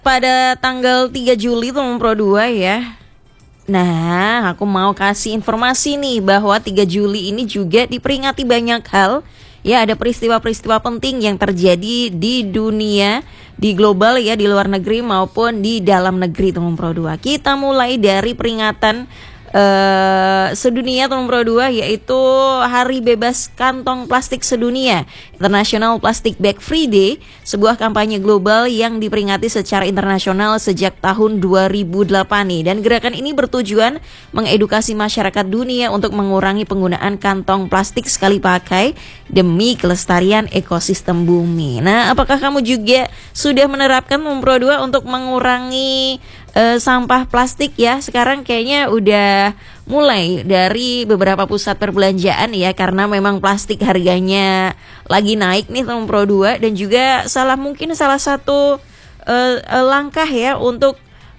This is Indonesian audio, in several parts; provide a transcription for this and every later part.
Pada tanggal 3 Juli teman Pro 2 ya. Nah, aku mau kasih informasi nih bahwa 3 Juli ini juga diperingati banyak hal. Ya, ada peristiwa-peristiwa penting yang terjadi di dunia, di global ya, di luar negeri maupun di dalam negeri teman Pro 2. Kita mulai dari peringatan sedunia teman Pro 2, yaitu Hari Bebas Kantong Plastik Sedunia, International Plastic Bag Free Day, sebuah kampanye global yang diperingati secara internasional sejak tahun 2008 nih. Dan gerakan ini bertujuan mengedukasi masyarakat dunia untuk mengurangi penggunaan kantong plastik sekali pakai demi kelestarian ekosistem bumi. Nah, apakah kamu juga sudah menerapkan teman Pro 2 untuk mengurangi sampah plastik ya? Sekarang kayaknya udah mulai dari beberapa pusat perbelanjaan ya, karena memang plastik harganya lagi naik nih teman Pro 2. Dan juga mungkin salah satu langkah ya untuk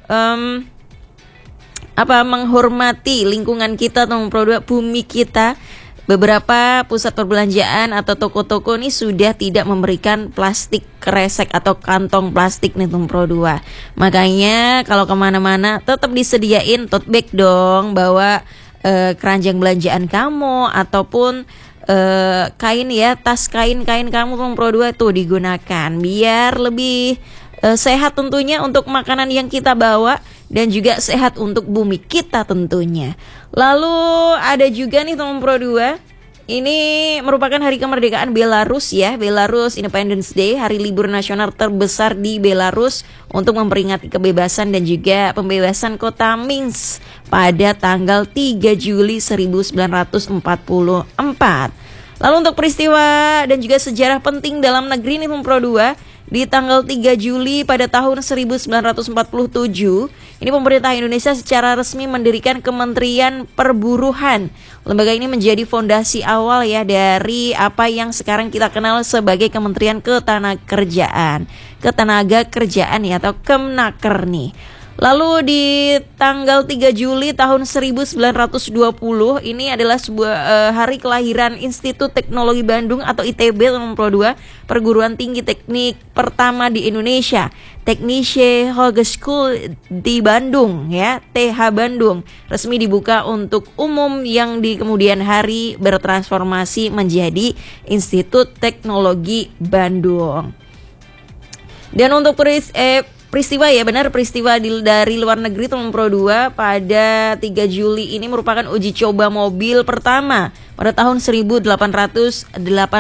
menghormati lingkungan kita teman Pro 2, bumi kita. Beberapa pusat perbelanjaan atau toko-toko ini sudah tidak memberikan plastik kresek atau kantong plastik nih teman Pro 2. Makanya kalau kemana-mana tetap disediain tote bag dong, bawa keranjang belanjaan kamu ataupun kain ya, tas kain kamu teman Pro 2 tuh digunakan biar lebih sehat tentunya untuk makanan yang kita bawa dan juga sehat untuk bumi kita tentunya. Lalu ada juga nih teman Pro 2, ini merupakan hari kemerdekaan Belarus ya, Belarus Independence Day, hari libur nasional terbesar di Belarus untuk memperingati kebebasan dan juga pembebasan kota Minsk pada tanggal 3 Juli 1944. Lalu untuk peristiwa dan juga sejarah penting dalam negeri nih teman Pro 2, di tanggal 3 Juli pada tahun 1947, ini pemerintah Indonesia secara resmi mendirikan Kementerian Perburuhan. Lembaga ini menjadi fondasi awal ya dari apa yang sekarang kita kenal sebagai Kementerian Ketenagakerjaan ya, atau Kemnaker nih. Lalu di tanggal 3 Juli tahun 1920 ini adalah sebuah hari kelahiran Institut Teknologi Bandung atau ITB teman Pro 2, perguruan tinggi teknik pertama di Indonesia, Technische Hogeschool di Bandung ya, TH Bandung, resmi dibuka untuk umum yang di kemudian hari bertransformasi menjadi Institut Teknologi Bandung. Dan untuk peristiwa dari luar negeri teman Pro 2, pada 3 Juli ini merupakan uji coba mobil pertama pada tahun 1886.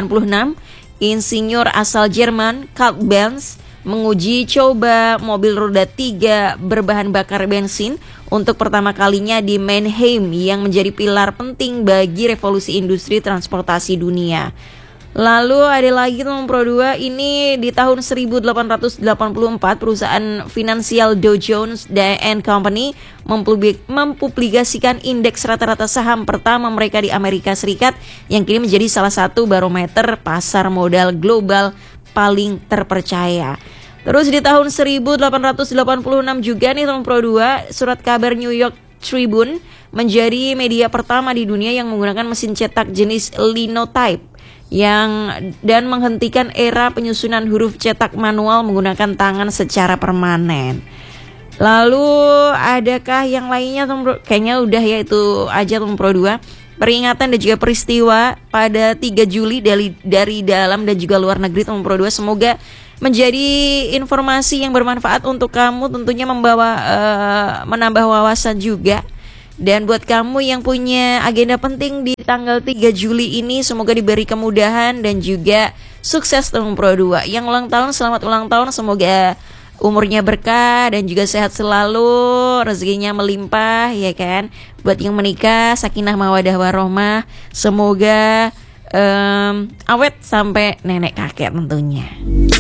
Insinyur asal Jerman Karl Benz menguji coba mobil roda 3 berbahan bakar bensin untuk pertama kalinya di Mannheim yang menjadi pilar penting bagi revolusi industri transportasi dunia. Lalu ada lagi teman Pro 2, ini di tahun 1884 perusahaan finansial Dow Jones and Company mempublikasikan indeks rata-rata saham pertama mereka di Amerika Serikat yang kini menjadi salah satu barometer pasar modal global paling terpercaya. Terus di tahun 1886 juga nih teman Pro 2, surat kabar New York Tribune menjadi media pertama di dunia yang menggunakan mesin cetak jenis linotype dan menghentikan era penyusunan huruf cetak manual menggunakan tangan secara permanen. Lalu adakah yang lainnya teman Pro? Kayaknya udah ya, itu aja teman Pro 2. Peringatan dan juga peristiwa pada 3 Juli dari dalam dan juga luar negeri teman Pro 2. Semoga menjadi informasi yang bermanfaat untuk kamu, tentunya menambah wawasan juga. Dan buat kamu yang punya agenda penting di tanggal 3 Juli ini, semoga diberi kemudahan dan juga sukses teman Pro 2. Yang ulang tahun, selamat ulang tahun, semoga umurnya berkah dan juga sehat selalu, rezekinya melimpah ya kan. Buat yang menikah, sakinah mawadah warohmah, semoga awet sampai nenek kakek tentunya.